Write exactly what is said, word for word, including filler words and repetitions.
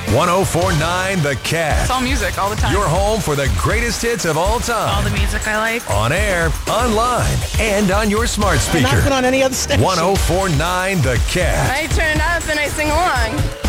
ten forty-nine The Cat. It's all music all the time. Your home for the greatest hits of all time. All the music I like. On air, online, and on your smart speaker. Not been on any other station. ten forty-nine The Cat. I turn it up and I sing along.